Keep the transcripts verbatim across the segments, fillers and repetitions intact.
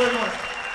very much.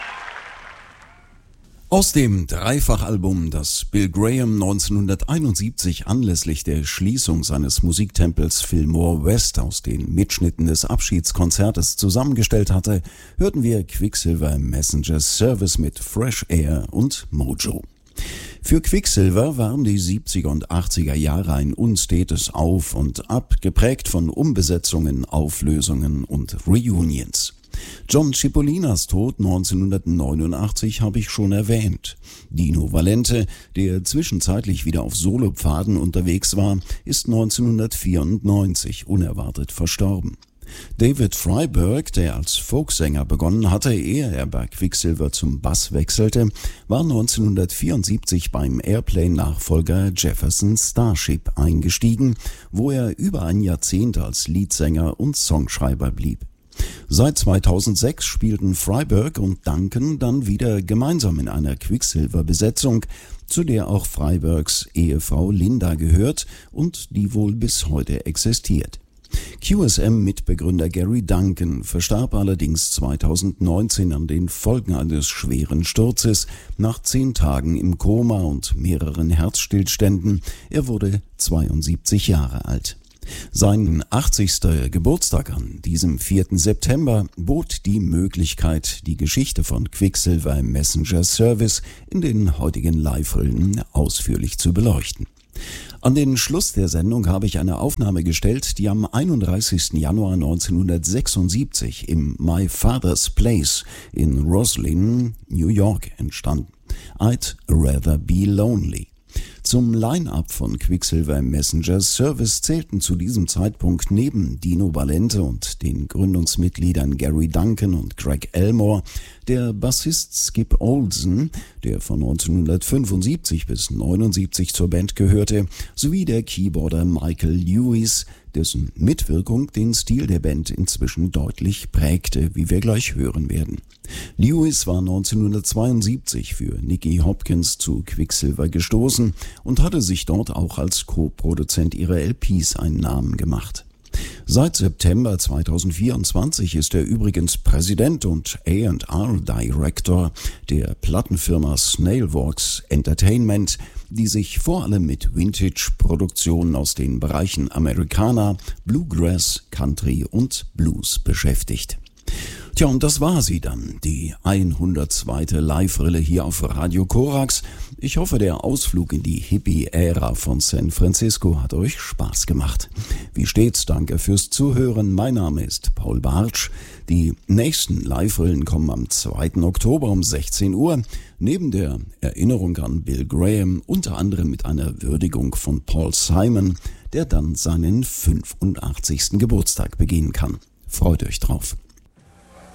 Aus dem Dreifachalbum, das Bill Graham neunzehnhunderteinundsiebzig anlässlich der Schließung seines Musiktempels Fillmore West aus den Mitschnitten des Abschiedskonzertes zusammengestellt hatte, hörten wir Quicksilver Messenger Service mit Fresh Air und Mojo. Für Quicksilver waren die siebziger und achtziger Jahre ein unstetes Auf und Ab, geprägt von Umbesetzungen, Auflösungen und Reunions. John Cipolinas Tod neunzehnhundertneunundachtzig habe ich schon erwähnt. Dino Valente, der zwischenzeitlich wieder auf Solopfaden unterwegs war, ist neunzehnhundertvierundneunzig unerwartet verstorben. David Freiberg, der als Folksänger begonnen hatte, ehe er bei Quicksilver zum Bass wechselte, war neunzehnhundertvierundsiebzig beim Airplane-Nachfolger Jefferson Starship eingestiegen, wo er über ein Jahrzehnt als Leadsänger und Songschreiber blieb. Seit zweitausendsechs spielten Freiberg und Duncan dann wieder gemeinsam in einer Quicksilver-Besetzung, zu der auch Freibergs Ehefrau Linda gehört und die wohl bis heute existiert. Q S M-Mitbegründer Gary Duncan verstarb allerdings zweitausendneunzehn an den Folgen eines schweren Sturzes nach zehn Tagen im Koma und mehreren Herzstillständen. Er wurde zweiundsiebzig Jahre alt. Seinen achtzigsten Geburtstag an diesem vierten September bot die Möglichkeit, die Geschichte von Quicksilver Messenger Service in den heutigen Live-Rillen ausführlich zu beleuchten. An den Schluss der Sendung habe ich eine Aufnahme gestellt, die am einunddreißigsten Januar neunzehnhundertsechsundsiebzig im My Father's Place in Roslyn, New York entstand. I'd Rather Be Lonely. Zum Line-Up von Quicksilver Messenger Service zählten zu diesem Zeitpunkt neben Dino Valente und den Gründungsmitgliedern Gary Duncan und Greg Elmore der Bassist Skip Olsen, der von neunzehnhundertfünfundsiebzig bis neunundsiebzig zur Band gehörte, sowie der Keyboarder Michael Lewis, dessen Mitwirkung den Stil der Band inzwischen deutlich prägte, wie wir gleich hören werden. Lewis war neunzehnhundertzweiundsiebzig für Nicky Hopkins zu Quicksilver gestoßen und hatte sich dort auch als Co-Produzent ihrer L Ps einen Namen gemacht. Seit September zweitausendvierundzwanzig ist er übrigens Präsident und A and R Director der Plattenfirma Snailworks Entertainment, die sich vor allem mit Vintage-Produktionen aus den Bereichen Americana, Bluegrass, Country und Blues beschäftigt. Tja, und das war sie dann, die hundertzweite Live-Rille hier auf Radio Korax. Ich hoffe, der Ausflug in die Hippie-Ära von San Francisco hat euch Spaß gemacht. Wie stets, danke fürs Zuhören. Mein Name ist Paul Bartsch. Die nächsten Live-Rillen kommen am zweiten Oktober um sechzehn Uhr. Neben der Erinnerung an Bill Graham, unter anderem mit einer Würdigung von Paul Simon, der dann seinen fünfundachtzigsten Geburtstag begehen kann. Freut euch drauf.